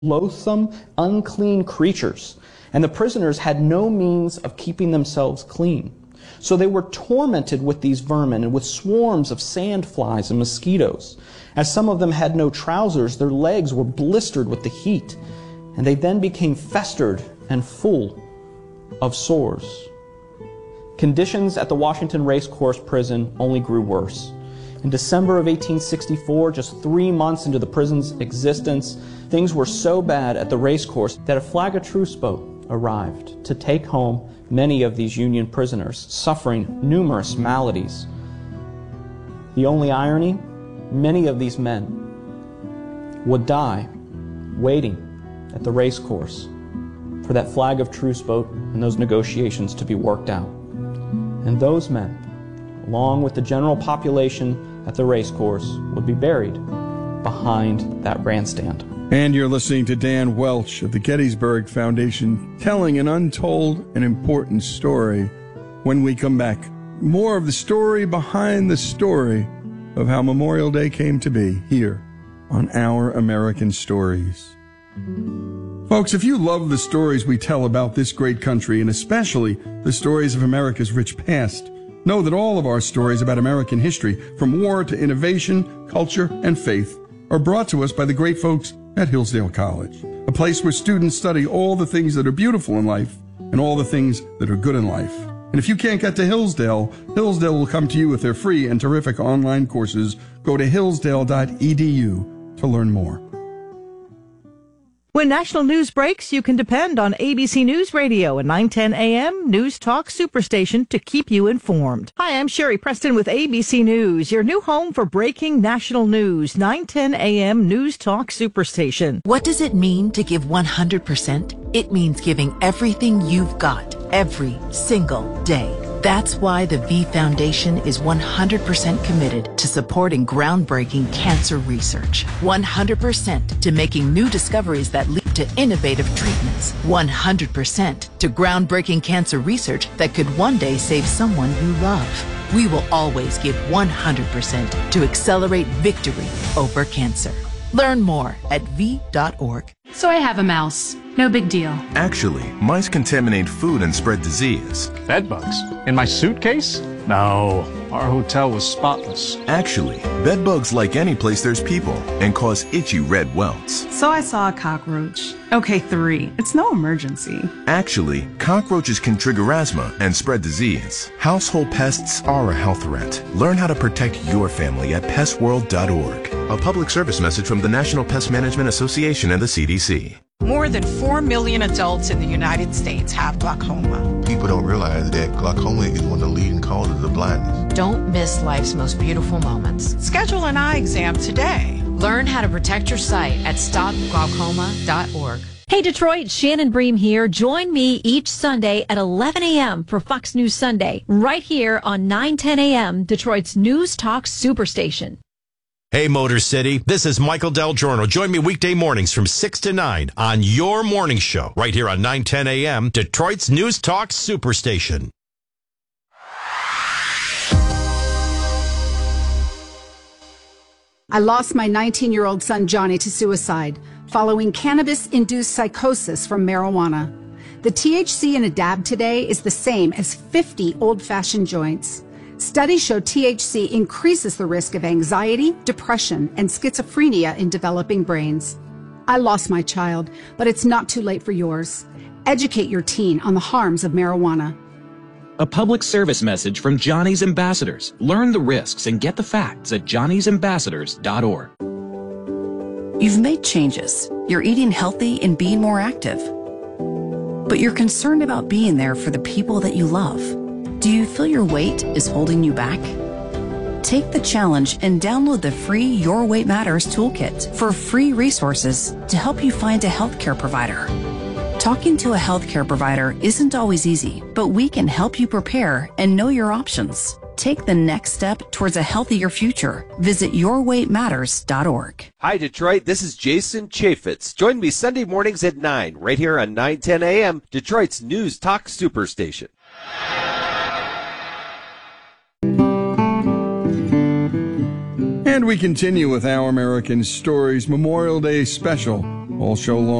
loathsome, unclean creatures, and the prisoners had no means of keeping themselves clean. So they were tormented with these vermin and with swarms of sandflies and mosquitoes. As some of them had no trousers, their legs were blistered with the heat, and they then became festered and full of sores. Conditions at the Washington Racecourse prison only grew worse. In December of 1864, just 3 months into the prison's existence, things were so bad at the racecourse that a flag of truce boat arrived to take home many of these Union prisoners, suffering numerous maladies. The only irony, many of these men would die waiting at the racecourse for that flag of truce boat and those negotiations to be worked out. And those men, along with the general population at the racecourse, would be buried behind that grandstand. And you're listening to Dan Welch of the Gettysburg Foundation telling an untold and important story. When we come back, more of the story behind the story of how Memorial Day came to be here on Our American Stories. Folks, if you love the stories we tell about this great country, and especially the stories of America's rich past, know that all of our stories about American history, from war to innovation, culture, and faith, are brought to us by the great folks at Hillsdale College, a place where students study all the things that are beautiful in life and all the things that are good in life. And if you can't get to Hillsdale, Hillsdale will come to you with their free and terrific online courses. Go to hillsdale.edu to learn more. When national news breaks, you can depend on ABC News Radio and 910 AM News Talk Superstation to keep you informed. Hi, I'm Sherry Preston with ABC News, your new home for breaking national news, 910 AM News Talk Superstation. What does it mean to give 100%? It means giving everything you've got, every single day. That's why the V Foundation is 100% committed to supporting groundbreaking cancer research. 100% to making new discoveries that lead to innovative treatments. 100% to groundbreaking cancer research that could one day save someone you love. We will always give 100% to accelerate victory over cancer. Learn more at v.org. So I have a mouse. No big deal. Actually, mice contaminate food and spread disease. Bed bugs? In my suitcase? No, our hotel was spotless. Actually, bed bugs like any place there's people and cause itchy red welts. So I saw a cockroach. Okay, 3. It's no emergency. Actually, cockroaches can trigger asthma and spread disease. Household pests are a health threat. Learn how to protect your family at pestworld.org. A public service message from the National Pest Management Association and the CDC. More than 4 million adults in the United States have glaucoma. People don't realize that glaucoma is one of the leading causes of blindness. Don't miss life's most beautiful moments. Schedule an eye exam today. Learn how to protect your sight at stopglaucoma.org. Hey Detroit, Shannon Bream here. Join me each Sunday at 11 a.m. for Fox News Sunday, right here on 910 a.m., Detroit's News Talk Superstation. Hey, Motor City, this is Michael Del Giorno. Join me weekday mornings from 6 to 9 on your morning show, right here on 910 a.m., Detroit's News Talk Superstation. I lost my 19-year-old son, Johnny, to suicide following cannabis-induced psychosis from marijuana. The THC in a dab today is the same as 50 old-fashioned joints. Studies show THC increases the risk of anxiety, depression, and schizophrenia in developing brains. I lost my child, but it's not too late for yours. Educate your teen on the harms of marijuana. A public service message from Johnny's Ambassadors. Learn the risks and get the facts at johnnysambassadors.org. You've made changes. You're eating healthy and being more active. But you're concerned about being there for the people that you love. Do you feel your weight is holding you back? Take the challenge and download the free Your Weight Matters toolkit for free resources to help you find a healthcare provider. Talking to a healthcare provider isn't always easy, but we can help you prepare and know your options. Take the next step towards a healthier future. Visit yourweightmatters.org. Hi, Detroit. This is Jason Chaffetz. Join me Sunday mornings at 9, right here on 910 a.m., Detroit's News Talk Superstation. And we continue with Our American Stories Memorial Day special all show long.